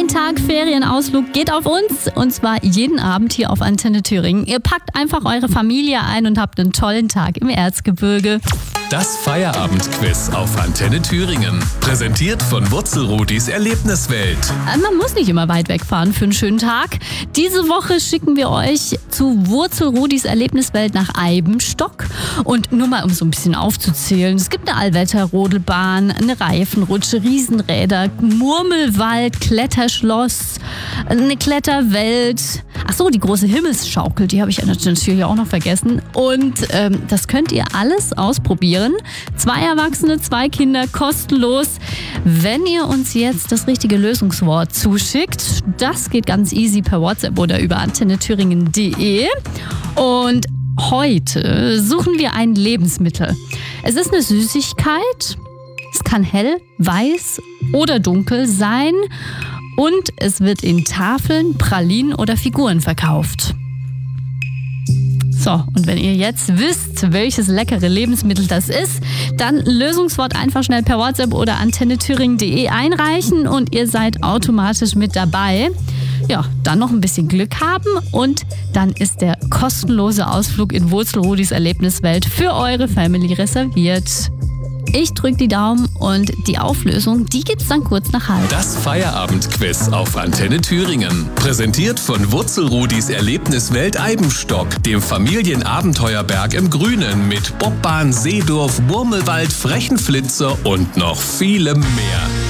Tag Ferienausflug geht auf uns und zwar jeden Abend hier auf Antenne Thüringen. Ihr packt einfach eure Familie ein und habt einen tollen Tag im Erzgebirge. Das Feierabendquiz auf Antenne Thüringen. Präsentiert von Wurzelrudis Erlebniswelt. Man muss nicht immer weit wegfahren für einen schönen Tag. Diese Woche schicken wir euch zu Wurzelrudis Erlebniswelt nach Eibenstock. Und nur mal, um so ein bisschen aufzuzählen. Es gibt eine Allwetterrodelbahn, eine Reifenrutsche, Riesenräder, Murmelwald, Kletterschloss, eine Kletterwelt. Ach so, die große Himmelsschaukel, die habe ich natürlich auch noch vergessen. Und das könnt ihr alles ausprobieren. 2 Erwachsene, 2 Kinder, kostenlos. Wenn ihr uns jetzt das richtige Lösungswort zuschickt, das geht ganz easy per WhatsApp oder über antennethüringen.de. Und heute suchen wir ein Lebensmittel. Es ist eine Süßigkeit. Es kann hell, weiß oder dunkel sein. Und es wird in Tafeln, Pralinen oder Figuren verkauft. So, und wenn ihr jetzt wisst, welches leckere Lebensmittel das ist, dann Lösungswort einfach schnell per WhatsApp oder antennethüringen.de einreichen und ihr seid automatisch mit dabei. Ja, dann noch ein bisschen Glück haben und dann ist der kostenlose Ausflug in Wurzelrudis Erlebniswelt für eure Family reserviert. Ich drücke die Daumen und die Auflösung, die gibt's dann kurz nach halb. Das Feierabendquiz auf Antenne Thüringen. Präsentiert von Wurzelrudis Erlebniswelt Eibenstock, dem Familienabenteuerberg im Grünen mit Bobbahn, Seedorf, Murmelwald, Frechenflitzer und noch vielem mehr.